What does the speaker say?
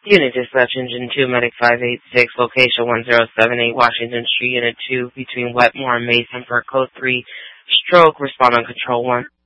Unit Dispatch Engine 2, Medic 586, location 1078 Washington Street, Unit 2, between Wetmore and Mason for Code 3, stroke, respond on Control 1.